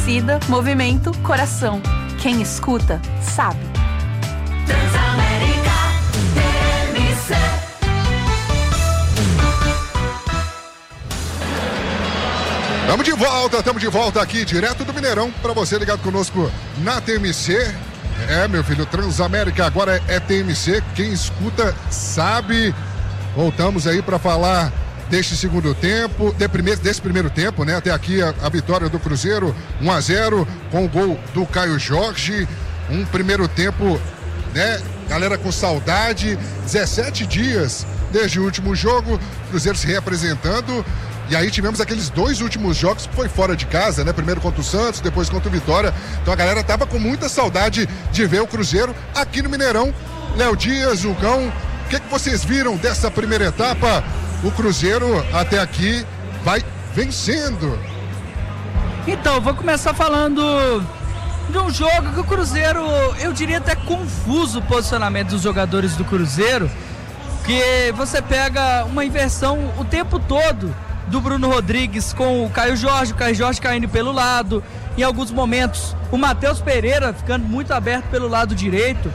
torcida, movimento, coração. Quem escuta, sabe. Transamérica TMC. Estamos de volta aqui, direto do Mineirão, para você ligado conosco na TMC. Meu filho, Transamérica agora é TMC, quem escuta sabe. Voltamos aí para falar deste segundo tempo, desse primeiro tempo, né? Até aqui a vitória do Cruzeiro, 1-0, com o gol do Caio Jorge. Um primeiro tempo, né? Galera com saudade, 17 dias desde o último jogo, Cruzeiro se reapresentando. E aí tivemos aqueles 2 últimos jogos que foi fora de casa, né? Primeiro contra o Santos, depois contra o Vitória. Então a galera tava com muita saudade de ver o Cruzeiro aqui no Mineirão. Léo Dias, Hulcão, o que vocês viram dessa primeira etapa? O Cruzeiro até aqui vai vencendo. Então, vou começar falando de um jogo que o Cruzeiro, eu diria até confuso o posicionamento dos jogadores do Cruzeiro, que você pega uma inversão o tempo todo do Bruno Rodrigues com o Caio Jorge caindo pelo lado, em alguns momentos o Matheus Pereira ficando muito aberto pelo lado direito,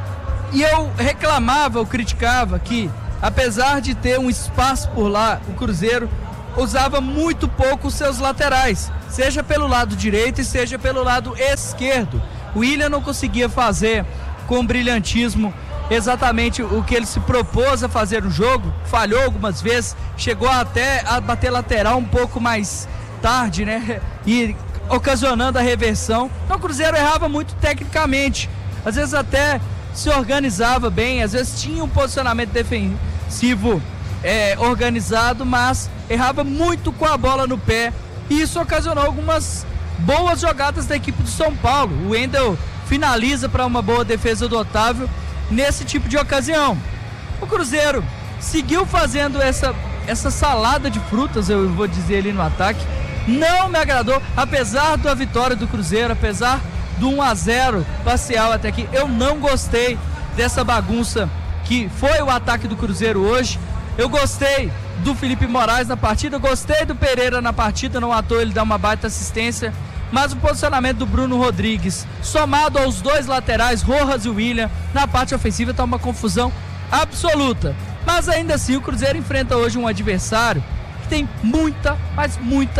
e eu reclamava, eu criticava que, apesar de ter um espaço por lá, o Cruzeiro usava muito pouco os seus laterais, seja pelo lado direito e seja pelo lado esquerdo. O William não conseguia fazer com brilhantismo exatamente o que ele se propôs a fazer no jogo, falhou algumas vezes, chegou até a bater lateral um pouco mais tarde, né? E ocasionando a reversão. Então o Cruzeiro errava muito tecnicamente, às vezes até se organizava bem, às vezes tinha um posicionamento defensivo organizado, mas errava muito com a bola no pé, e isso ocasionou algumas boas jogadas da equipe do São Paulo. O Wendel finaliza para uma boa defesa do Otávio nesse tipo de ocasião. O Cruzeiro seguiu fazendo essa salada de frutas, eu vou dizer, ali no ataque. Não me agradou, apesar da vitória do Cruzeiro, apesar do 1-0 parcial até aqui. Eu não gostei dessa bagunça que foi o ataque do Cruzeiro hoje. Eu gostei do Felipe Moraes na partida, gostei do Pereira na partida, não à toa ele dá uma baita assistência. Mas o posicionamento do Bruno Rodrigues, somado aos 2 laterais, Rojas e William, na parte ofensiva, está uma confusão absoluta. Mas ainda assim, o Cruzeiro enfrenta hoje um adversário que tem muita, mas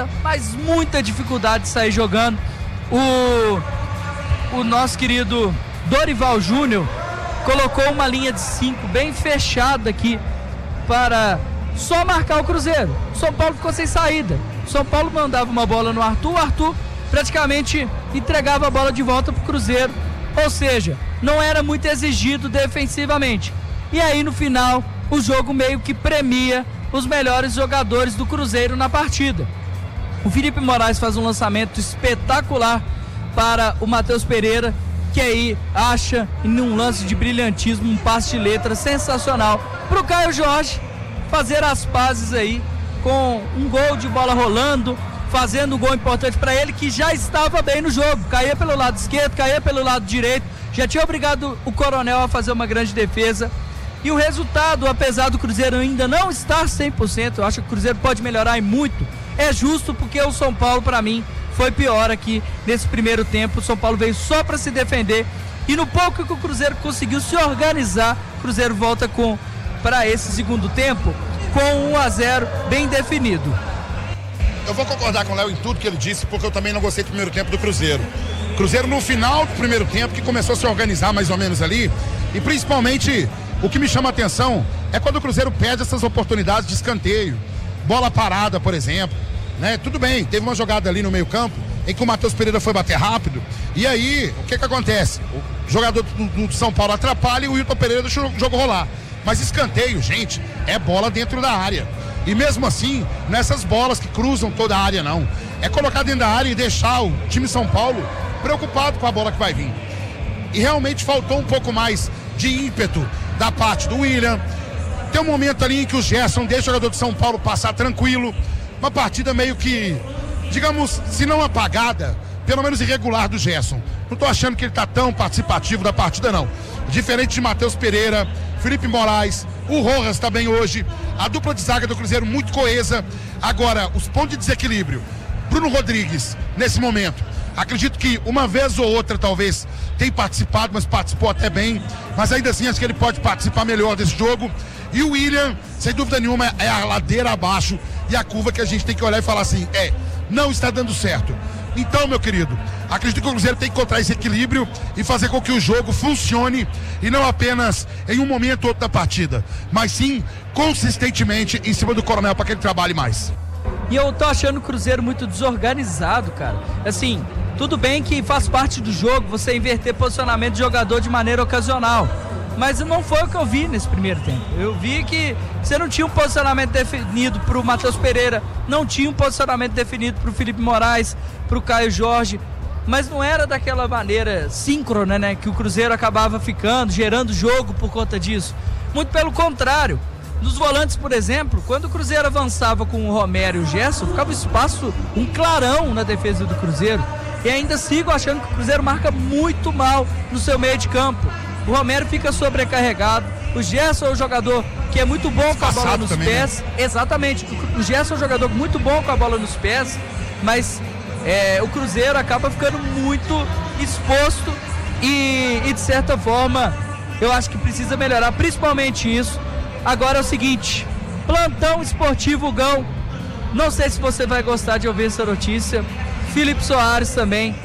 muita dificuldade de sair jogando. O nosso querido Dorival Júnior colocou uma linha de 5 bem fechada aqui para só marcar o Cruzeiro. O São Paulo ficou sem saída. O São Paulo mandava uma bola no Arthur, o Arthur praticamente entregava a bola de volta para o Cruzeiro, ou seja, não era muito exigido defensivamente. E aí no final o jogo meio que premia os melhores jogadores do Cruzeiro na partida. O Felipe Moraes faz um lançamento espetacular para o Matheus Pereira, que aí acha em um lance de brilhantismo um passe de letra sensacional para o Caio Jorge fazer as pazes aí com um gol de bola rolando, fazendo um gol importante para ele, que já estava bem no jogo, caía pelo lado esquerdo, caía pelo lado direito, já tinha obrigado o Coronel a fazer uma grande defesa. E o resultado, apesar do Cruzeiro ainda não estar 100%, eu acho que o Cruzeiro pode melhorar e muito, é justo, porque o São Paulo, para mim, foi pior aqui nesse primeiro tempo. O São Paulo veio só para se defender, e no pouco que o Cruzeiro conseguiu se organizar, o Cruzeiro volta para esse segundo tempo com 1-0 bem definido. Eu vou concordar com o Léo em tudo que ele disse, porque eu também não gostei do primeiro tempo do Cruzeiro. Cruzeiro no final do primeiro tempo, que começou a se organizar mais ou menos ali, e principalmente o que me chama a atenção é quando o Cruzeiro perde essas oportunidades de escanteio, bola parada, por exemplo, né? Tudo bem, teve uma jogada ali no meio campo em que o Matheus Pereira foi bater rápido, e aí, o que acontece? O jogador do São Paulo atrapalha e o Wilton Pereira deixa o jogo rolar. Mas escanteio, gente, é bola dentro da área. E mesmo assim, nessas bolas que cruzam toda a área, não. É colocar dentro da área e deixar o time São Paulo preocupado com a bola que vai vir. E realmente faltou um pouco mais de ímpeto da parte do William. Tem um momento ali em que o Gerson deixa o jogador de São Paulo passar tranquilo. Uma partida meio que, digamos, se não apagada, pelo menos irregular do Gerson. Não tô achando que ele tá tão participativo da partida, não. Diferente de Matheus Pereira, Felipe Moraes, o Rojas tá bem hoje, a dupla de zaga do Cruzeiro muito coesa. Agora, os pontos de desequilíbrio, Bruno Rodrigues, nesse momento, Acredito que uma vez ou outra talvez tem participado, mas participou até bem, mas ainda assim acho que ele pode participar melhor desse jogo. E o William, sem dúvida nenhuma, é a ladeira abaixo e a curva que a gente tem que olhar e falar assim, não está dando certo. Então, meu querido, acredito que o Cruzeiro tem que encontrar esse equilíbrio e fazer com que o jogo funcione, e não apenas em um momento ou outro da partida, mas sim consistentemente em cima do Coronel para que ele trabalhe mais. E eu tô achando o Cruzeiro muito desorganizado, cara. Assim, tudo bem que faz parte do jogo você inverter posicionamento de jogador de maneira ocasional, mas não foi o que eu vi nesse primeiro tempo. Eu vi que você não tinha um posicionamento definido pro Matheus Pereira, não tinha um posicionamento definido pro Felipe Moraes, pro Caio Jorge, mas não era daquela maneira síncrona, né, que o Cruzeiro acabava ficando, gerando jogo por conta disso. Muito pelo contrário. Nos volantes, por exemplo, quando o Cruzeiro avançava com o Romero e o Gerson, ficava um espaço, um clarão na defesa do Cruzeiro. E ainda sigo achando que o Cruzeiro marca muito mal no seu meio de campo. O Romero fica sobrecarregado. O Gerson é um jogador que é muito bom com a bola nos pés. Né? Exatamente. O Gerson é um jogador muito bom com a bola nos pés, mas o Cruzeiro acaba ficando muito exposto e de certa forma eu acho que precisa melhorar, principalmente isso. Agora é o seguinte, plantão esportivo Gão, não sei se você vai gostar de ouvir essa notícia. Felipe Soares também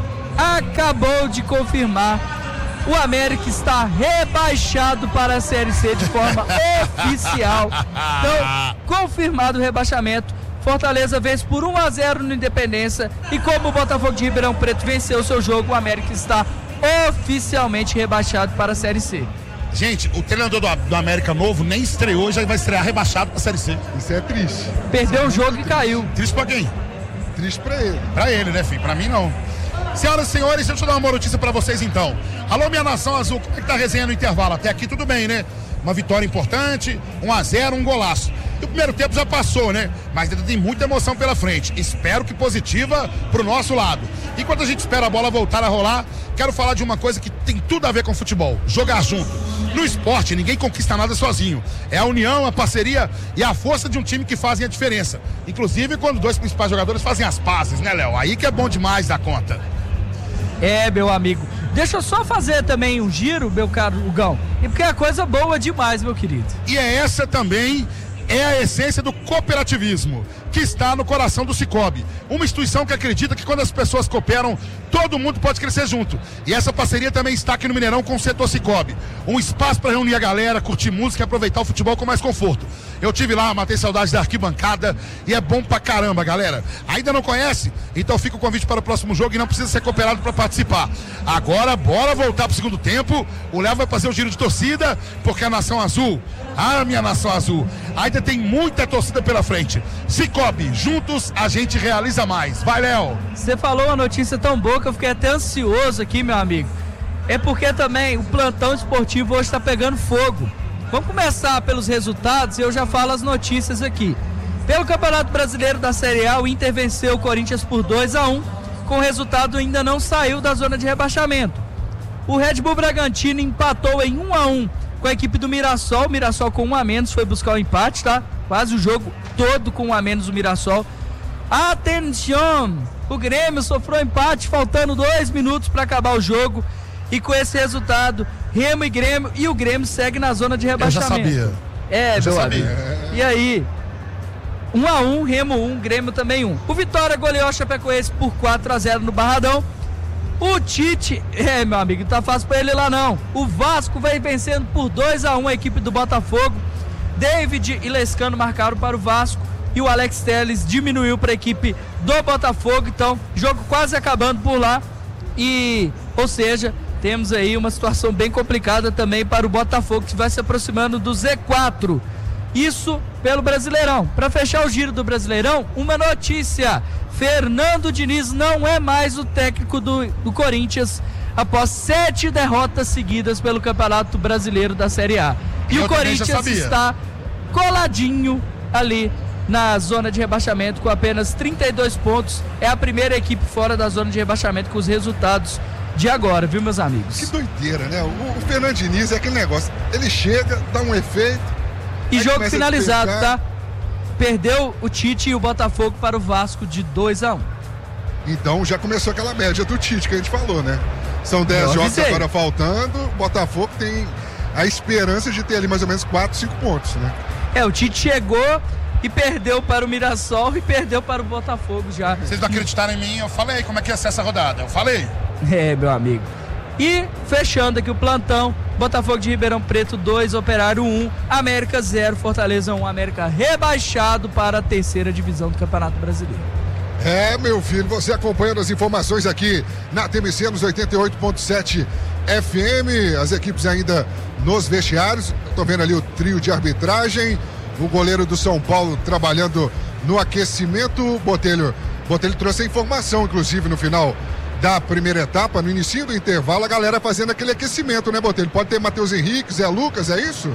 acabou de confirmar, o América está rebaixado para a Série C de forma oficial. Então, confirmado o rebaixamento. Fortaleza vence por 1-0 no Independência, e como o Botafogo de Ribeirão Preto venceu o seu jogo, o América está oficialmente rebaixado para a Série C. Gente, o treinador do América novo nem estreou, já vai estrear rebaixado pra Série C. Isso é triste. Perdeu o jogo e caiu. Triste pra quem? Triste pra ele. Pra ele, né, filho? Pra mim, não. Senhoras e senhores, deixa eu dar uma boa notícia pra vocês, então. Alô, minha nação azul, como é que tá a resenha no intervalo? Até aqui tudo bem, né? Uma vitória importante, 1-0, um golaço. E o primeiro tempo já passou, né? Mas ainda tem muita emoção pela frente. Espero que positiva pro nosso lado. Enquanto a gente espera a bola voltar a rolar, quero falar de uma coisa que tem tudo a ver com futebol: jogar junto. No esporte, ninguém conquista nada sozinho. É a união, a parceria e a força de um time que fazem a diferença. Inclusive quando dois principais jogadores fazem as pazes, né, Léo? Aí que é bom demais da conta. Meu amigo. Deixa eu só fazer também um giro, meu caro Hugão. E porque é coisa boa demais, meu querido. E essa também é a essência do cooperativismo, que está no coração do Cicobi. Uma instituição que acredita que quando as pessoas cooperam, todo mundo pode crescer junto. E essa parceria também está aqui no Mineirão com o setor Cicobi. Um espaço para reunir a galera, curtir música e aproveitar o futebol com mais conforto. Eu tive lá, matei saudades da arquibancada e é bom pra caramba, galera. Ainda não conhece? Então fica o convite para o próximo jogo e não precisa ser cooperado para participar. Agora, bora voltar pro segundo tempo. O Léo vai fazer o giro de torcida, porque a Nação Azul, minha Nação Azul, ainda tem muita torcida pela frente. Cicobi, juntos a gente realiza mais. Vai, Léo! Você falou uma notícia tão boa que eu fiquei até ansioso aqui, meu amigo. É porque também o plantão esportivo hoje está pegando fogo. Vamos começar pelos resultados e eu já falo as notícias aqui. Pelo Campeonato Brasileiro da Série A, o Inter venceu o Corinthians por 2-1, com o resultado ainda não saiu da zona de rebaixamento. O Red Bull Bragantino empatou em 1-1 com a equipe do Mirassol. O Mirassol com 1 a menos foi buscar o empate, tá? Quase o jogo todo com 1 a menos o Mirassol. Atenção! O Grêmio sofreu empate, faltando 2 minutos para acabar o jogo. E com esse resultado, Remo e o Grêmio segue na zona de rebaixamento. Eu já sabia. Eu já sabia. E aí, 1-1, Remo 1, Grêmio também 1. O Vitória goleou a Chapecoense por 4-0 no Barradão. O Tite, meu amigo, não tá fácil pra ele lá não. O Vasco vai vencendo por 2-1 a equipe do Botafogo. David e Lescano marcaram para o Vasco e o Alex Telles diminuiu para a equipe do Botafogo. Então, jogo quase acabando por lá. Ou seja, temos aí uma situação bem complicada também para o Botafogo, que vai se aproximando do Z4. Isso pelo Brasileirão. Para fechar o giro do Brasileirão, uma notícia: Fernando Diniz não é mais o técnico do Corinthians após 7 derrotas seguidas pelo Campeonato Brasileiro da Série A. E o Corinthians está coladinho ali na zona de rebaixamento com apenas 32 pontos. É a primeira equipe fora da zona de rebaixamento com os resultados de agora, viu, meus amigos? Que doideira, né? O Fernando Diniz é aquele negócio, ele chega, dá um efeito e jogo finalizado, tá? Perdeu o Tite e o Botafogo para o Vasco de 2-1. Então já começou aquela média do Tite que a gente falou, né? São 10 jogos agora faltando, o Botafogo tem a esperança de ter ali mais ou menos 4, 5 pontos, né? O Tite chegou e perdeu para o Mirassol e perdeu para o Botafogo já. Vocês não acreditaram em mim, eu falei como é que ia ser essa rodada, eu falei. Meu amigo. E fechando aqui o plantão, Botafogo de Ribeirão Preto 2, Operário 1, América 0, Fortaleza 1, América rebaixado para a terceira divisão do Campeonato Brasileiro. Meu filho, você acompanhando as informações aqui na TMC nos 88.7 FM, as equipes ainda nos vestiários, tô vendo ali o trio de arbitragem, o goleiro do São Paulo trabalhando no aquecimento. Botelho trouxe a informação, inclusive, no final da primeira etapa, no início do intervalo, a galera fazendo aquele aquecimento, né, Botelho? Pode ter Matheus Henrique, Zé Lucas, é isso?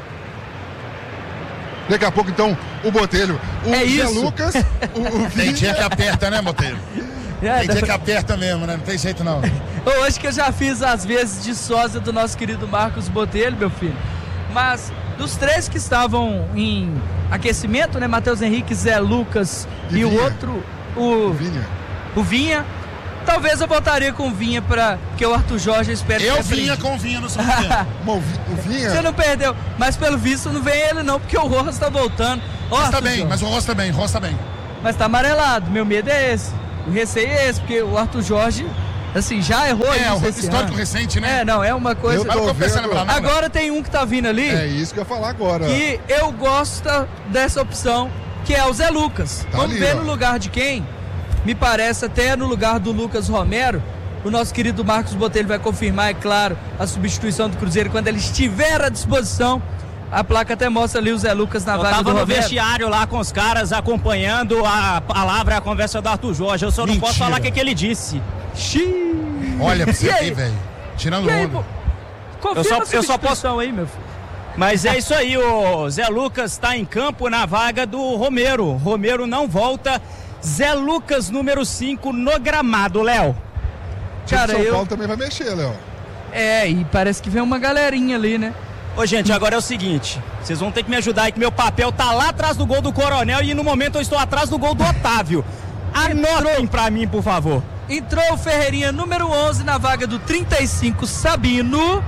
Daqui a pouco, então, o Botelho, o Zé isso. Lucas, o Tem dia que aperta, né, Botelho? Tem dia que aperta mesmo, né? Não tem jeito, não. Hoje que eu já fiz as vezes de sósia do nosso querido Marcos Botelho, meu filho. Mas dos três que estavam em aquecimento, né, Matheus Henrique, Zé Lucas e o outro, o Vinha. Talvez eu voltaria com o Vinha porque o Arthur Jorge espera que eu vinha com o Vinha no segundo tempo. O Vinha? Você não perdeu, mas pelo visto não vem ele não, porque o Rojas tá voltando. Mas tá bem, mas o Rojas tá bem, Mas tá amarelado, meu medo é esse. O receio é esse, porque o Arthur Jorge, assim, já errou isso. É, o histórico recente, né? Não, é uma coisa... Agora tem um que tá vindo ali... É isso que eu ia falar agora. Que eu gosto dessa opção, que é o Zé Lucas. Vamos ver no lugar de quem? Me parece até no lugar do Lucas Romero. O nosso querido Marcos Botelho vai confirmar, é claro, a substituição do Cruzeiro quando ele estiver à disposição. A placa até mostra ali o Zé Lucas na vaga do Romero. Eu tava no vestiário lá com os caras acompanhando a palavra e a conversa do Arthur Jorge. Eu só não posso falar o que ele disse. Olha pra você aí, velho. Tirando o olho. Confirma a substituição aí, meu filho. Mas é isso aí, o Zé Lucas está em campo na vaga do Romero. Romero não volta. Zé Lucas, número 5, no gramado, Léo. Cara, São Paulo também vai mexer, Léo. E parece que vem uma galerinha ali, né? Ô, gente, agora é o seguinte, vocês vão ter que me ajudar aí, que meu papel tá lá atrás do gol do Coronel e no momento eu estou atrás do gol do Otávio. Anotem pra mim, por favor. Entrou o Ferreirinha, número 11, na vaga do 35, Sabino.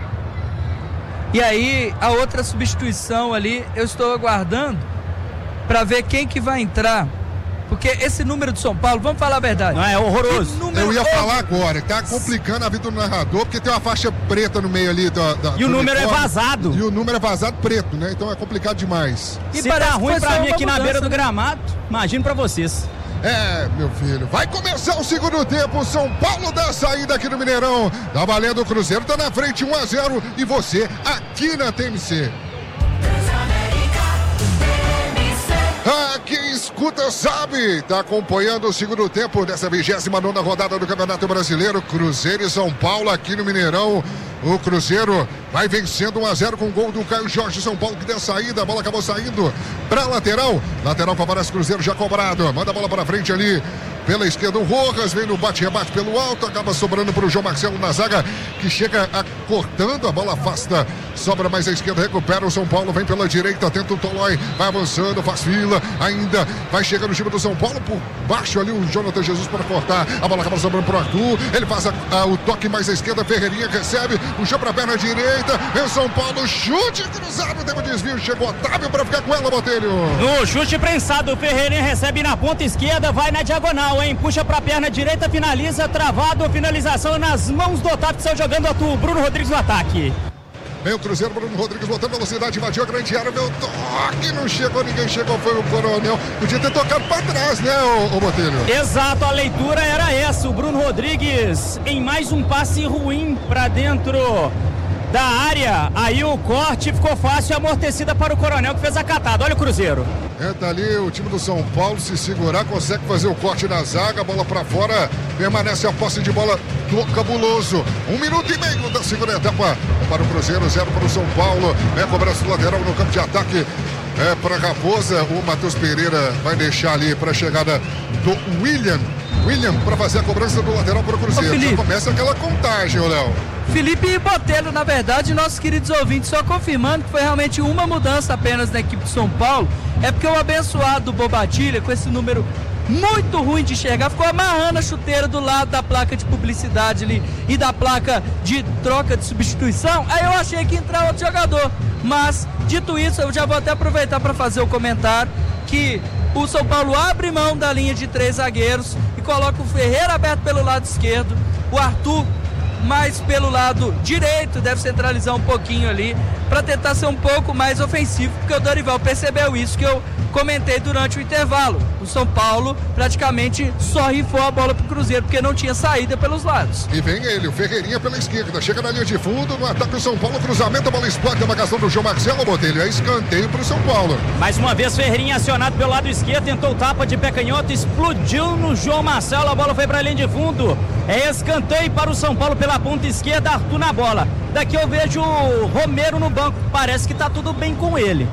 E aí, a outra substituição ali, eu estou aguardando pra ver quem que vai entrar. Porque esse número de São Paulo, vamos falar a verdade. Não, é horroroso. Eu ia falar agora, tá complicando a vida do narrador, porque tem uma faixa preta no meio ali e o número é vazado. E o número é vazado preto, né? Então é complicado demais. E se tá ruim pra mim aqui na beira do gramado, imagino pra vocês. Meu filho, vai começar o segundo tempo. São Paulo dá saída aqui no Mineirão. Tá valendo, o Cruzeiro tá na frente 1-0 e você aqui na TMC. Quem escuta sabe, tá acompanhando o segundo tempo dessa 29ª rodada do Campeonato Brasileiro. Cruzeiro e São Paulo aqui no Mineirão. O Cruzeiro vai vencendo 1-0 com o gol do Caio Jorge. São Paulo que deu saída, a bola acabou saindo pra lateral. Lateral favorece o Cruzeiro, já cobrado. Manda a bola pra frente ali. Pela esquerda o Rojas, vem no bate-rebate pelo alto, acaba sobrando para o João Marcelo na zaga, que chega cortando, a bola afasta, sobra mais à esquerda, recupera o São Paulo, vem pela direita, tenta o Tolói, vai avançando, faz fila, ainda vai chegando o time do São Paulo, por baixo ali o Jonathan Jesus para cortar, a bola acaba sobrando para o Arthur, ele faz o toque mais à esquerda, Ferreirinha recebe, puxou para a perna direita, vem o São Paulo, chute cruzado, teve um desvio, chegou Otávio para ficar com ela, Botelho. No chute prensado, o Ferreirinha recebe na ponta esquerda, vai na diagonal, puxa pra perna direita, finaliza, travado, finalização nas mãos do Otávio, que saiu jogando o Bruno Rodrigues no ataque. Vem o Cruzeiro, Bruno Rodrigues botando velocidade, invadiu a grande área, meu toque, não chegou, ninguém chegou, foi o Coronel, podia ter tocado pra trás, né, o Botelho? Exato, a leitura era essa, o Bruno Rodrigues em mais um passe ruim pra dentro da área, aí o corte ficou fácil e amortecida para o Coronel, que fez a catada. Olha o Cruzeiro. Tá ali o time do São Paulo, se segurar, consegue fazer o corte na zaga, bola pra fora, permanece a posse de bola do Cabuloso. 1 minuto e meio da segunda etapa para o Cruzeiro, 0 para o São Paulo, a cobrança do lateral no campo de ataque. Para Raposa, o Matheus Pereira vai deixar ali para a chegada do William para fazer a cobrança do lateral para o Cruzeiro. Já começa aquela contagem, Léo. Felipe Botelho, na verdade, nossos queridos ouvintes, só confirmando que foi realmente uma mudança apenas na equipe de São Paulo, é porque o abençoado Bobatilha, com esse número muito ruim de enxergar, ficou amarrando a chuteira do lado da placa de publicidade ali e da placa de troca de substituição. Aí eu achei que ia entrar outro jogador, mas dito isso, eu já vou até aproveitar para fazer o comentário que o São Paulo abre mão da linha de 3 zagueiros e coloca o Ferreira aberto pelo lado esquerdo, o Arthur mais pelo lado direito, deve centralizar um pouquinho ali para tentar ser um pouco mais ofensivo, porque o Dorival percebeu isso que eu comentei durante o intervalo. O São Paulo praticamente só rifou a bola pro Cruzeiro, porque não tinha saída pelos lados. E vem ele, o Ferreirinha pela esquerda, chega na linha de fundo, no ataque do São Paulo, cruzamento, a bola explode, a marcação do João Marcelo Botelho, é escanteio pro São Paulo. Mais uma vez Ferreirinha acionado pelo lado esquerdo, tentou tapa de pé canhoto, explodiu no João Marcelo, a bola foi pra linha de fundo, é escanteio para o São Paulo pela ponta esquerda, Arthur na bola. Daqui eu vejo o Romero no banco, parece que tá tudo bem com ele.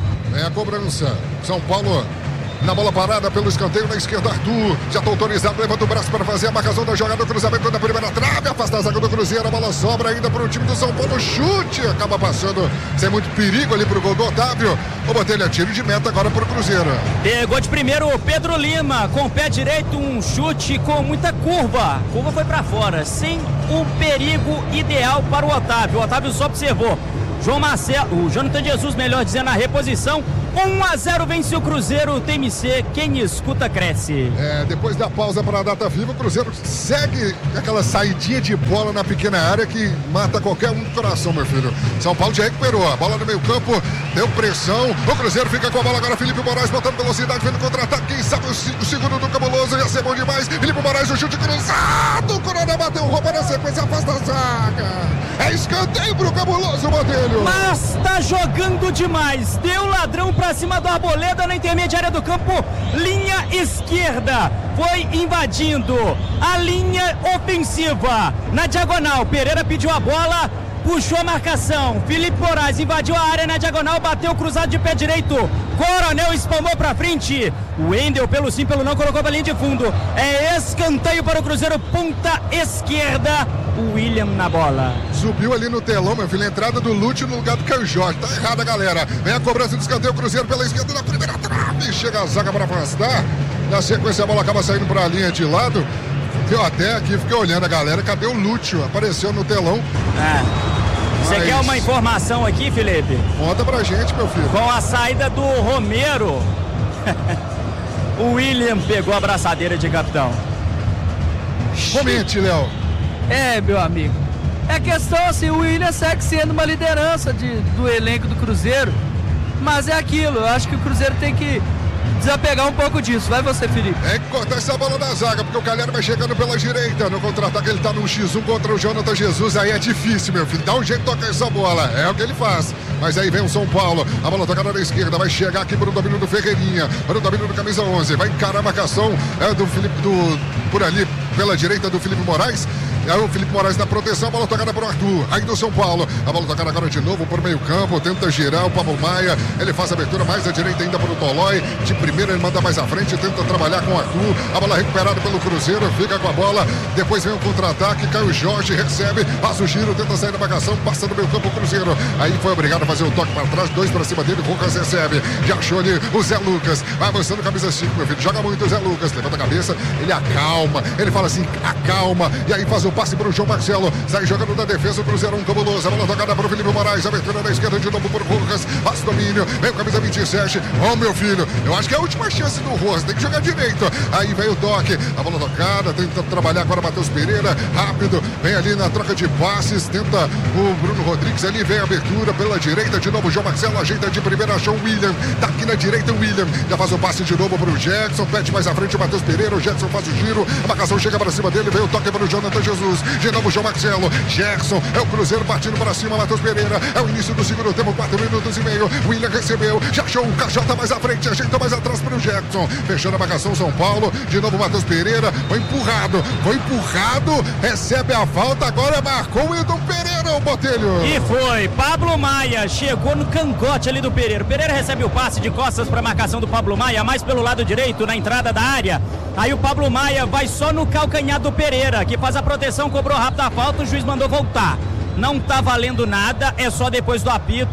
É a cobrança, São Paulo na bola parada pelo escanteio na esquerda, Arthur já está autorizado, levanta o braço para fazer a marcação da jogada, cruzamento da primeira trave, afasta a zaga do Cruzeiro, a bola sobra ainda para o time do São Paulo, chute, acaba passando sem muito perigo ali para o gol do Otávio. O Botelho, tiro de meta agora para o Cruzeiro. Pegou de primeiro o Pedro Lima, com o pé direito, um chute com muita curva, a curva foi para fora, sem um perigo ideal para o Otávio. O Otávio só observou. João Marcelo, o Jonathan Jesus, melhor dizendo, na reposição. 1-0 vence o Cruzeiro, o TMC, quem escuta cresce. Depois da pausa para a data viva, o Cruzeiro segue aquela saidinha de bola na pequena área que mata qualquer um do coração, meu filho. São Paulo já recuperou, a bola no meio campo, deu pressão, o Cruzeiro fica com a bola agora, Felipe Moraes botando velocidade, vendo contra-ataque, quem sabe o segundo do Cabuloso, ia ser bom demais, Felipe Moraes, o chute cruzado, o Corona bateu, rouba na sequência, afasta a zaga, é escanteio pro Cabuloso, Botelho. Mas tá jogando demais, deu ladrão pra cima do Arboleda na intermediária do campo, linha esquerda, foi invadindo a linha ofensiva, na diagonal, Pereira pediu a bola, puxou a marcação, Felipe Moraes invadiu a área na diagonal, bateu cruzado de pé direito, Coronel espalmou pra frente, o Wendel pelo sim, pelo não, colocou pra linha de fundo, é escanteio para o Cruzeiro, ponta esquerda, o William na bola. Subiu ali no telão, meu filho, a entrada do Lúcio no lugar do Caio Jorge, tá errada, galera, vem a cobrança do escanteio, Cruzeiro pela esquerda na primeira trave, chega a zaga para afastar, na sequência a bola acaba saindo pra linha de lado. Eu até aqui fiquei olhando a galera, cadê o Lúcio? Apareceu no telão. Você quer uma informação aqui, Felipe? Conta pra gente, meu filho. Com a saída do Romero, o William pegou a braçadeira de capitão. Comente, Léo. Meu amigo. É questão assim, o William segue sendo uma liderança do elenco do Cruzeiro, mas é aquilo, eu acho que o Cruzeiro tem que desapegar um pouco disso. Vai você, Felipe. É que cortar essa bola na zaga, porque o Calhero vai chegando pela direita. No contra-ataque ele tá num X1 contra o Jonathan Jesus. Aí é difícil, meu filho. Dá um jeito de tocar essa bola. É o que ele faz. Mas aí vem o São Paulo. A bola tocada na esquerda. Vai chegar aqui para o domínio do Ferreirinha. Para o domínio do camisa 11. Vai encarar a marcação do Felipe, por ali, pela direita do Felipe Moraes. Aí o Felipe Moraes na proteção, a bola tocada para o Arthur, aí do São Paulo, a bola tocada agora de novo por meio campo, tenta girar o Pablo Maia, ele faz a abertura mais à direita ainda para o Tolói, de primeira ele manda mais à frente, tenta trabalhar com o Arthur, a bola recuperada pelo Cruzeiro, fica com a bola, depois vem o contra-ataque, Caio Jorge recebe, passa o giro, tenta sair da marcação, passa no meio campo o Cruzeiro, aí foi obrigado a fazer o toque para trás, 2 para cima dele, o Rojas recebe, já achou ali o Zé Lucas, vai avançando camisa 5, meu filho, joga muito o Zé Lucas, levanta a cabeça, ele acalma, ele fala assim, acalma, e aí faz o passe para o João Marcelo, sai jogando da defesa, o Cruzeiro Cabuloso, a bola tocada para o Felipe Moraes, abertura na esquerda de novo por Rojas, passa domínio, vem o camisa 27, meu filho, eu acho que é a última chance do Rojas, tem que jogar direito, aí vem o toque, a bola tocada, tenta trabalhar agora Matheus Pereira, rápido, vem ali na troca de passes, tenta o Bruno Rodrigues ali, vem a abertura pela direita, de novo o João Marcelo, ajeita de primeira, achou o William, tá aqui na direita o William, já faz o passe de novo para o Jackson, pede mais à frente o Matheus Pereira, o Jackson faz o giro, a marcação chega para cima dele, vem o toque para o Jonathan Jesus, de novo o João Marcelo, Jackson, é o Cruzeiro partindo para cima, Matheus Pereira, é o início do segundo tempo, 4 minutos e meio, William recebeu, já achou o Cajota mais à frente, ajeitou mais atrás para o Jackson, fechando a marcação São Paulo, de novo Matheus Pereira, foi empurrado, recebe a falta, agora marcou o Hilton Pereira, o Botelho. E foi, Pablo Maia chegou no cangote ali do Pereira, Pereira recebe o passe de costas para a marcação do Pablo Maia, mais pelo lado direito, na entrada da área, aí o Pablo Maia vai só no calcanhar do Pereira, que faz a proteção, cobrou rápido a falta, o juiz mandou voltar. Não tá valendo nada, é só depois do apito.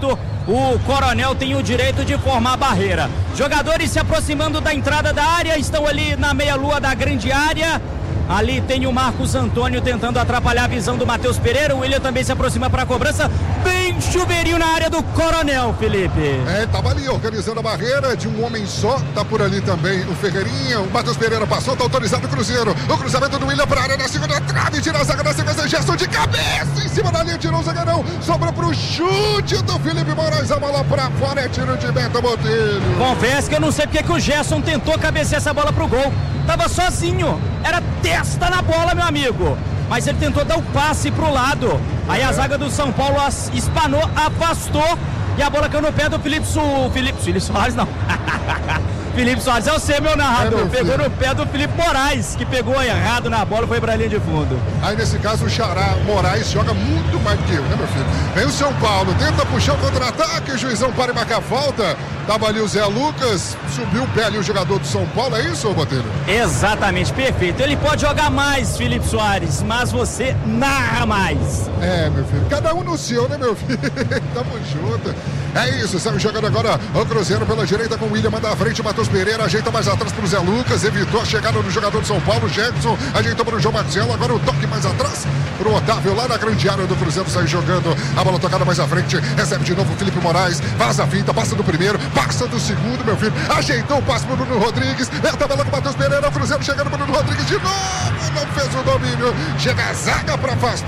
o Coronel tem o direito de formar a barreira. Jogadores se aproximando da entrada da área, estão ali na meia-lua da grande área. Ali tem o Marcos Antônio tentando atrapalhar a visão do Matheus Pereira. O William também se aproxima para a cobrança. Bem chuveirinho na área do Coronel, Felipe. Tava ali organizando a barreira de um homem só. Tá por ali também o Ferreirinha. O Matheus Pereira passou, tá autorizado o Cruzeiro. O cruzamento do William para a área na segunda trave. Tira a zaga na sequência. Gesto de cabeça em cima da linha. Tirou o zagueirão. Sobra pro chute do Felipe Moraes. A bola pra fora. É tiro de Beto Botelho. Confesso que eu não sei porque que o Gerson tentou cabecear essa bola pro gol. Tava sozinho. Era testa na bola, meu amigo. Mas ele tentou dar o passe pro lado. Aí a zaga do São Paulo espanou, afastou. E a bola caiu no pé do Felipe Soares, não. Felipe Soares é o seu, meu narrador. Pegou no pé do Felipe Moraes, que pegou errado na bola e foi pra linha de fundo. Aí nesse caso o Xará Moraes joga muito mais do que eu, né, meu filho? Vem o São Paulo, tenta puxar o contra-ataque, o juizão para e marca a falta. Tava ali o Zé Lucas, subiu o pé ali o jogador do São Paulo, é isso, ô Botelho? Exatamente, perfeito. Ele pode jogar mais, Felipe Soares, mas você narra mais. Meu filho, cada um no seu, né, meu filho? Tamo junto. É isso, sai jogando agora o Cruzeiro pela direita com o William, manda à frente, o Matheus Pereira, ajeita mais atrás pro Zé Lucas, evitou a chegada do jogador de São Paulo, Jackson, ajeitou para o João Marcelo, agora o toque mais atrás pro Otávio, lá na grande área do Cruzeiro, sai jogando, a bola tocada mais à frente, recebe de novo o Felipe Moraes, faz a finta, passa do primeiro, passa do segundo, meu filho, ajeitou o passe pro Bruno Rodrigues, é a tabela com o Matheus Pereira, o Cruzeiro chegando pro Bruno Rodrigues de novo, não fez o domínio, chega a zaga para afastar.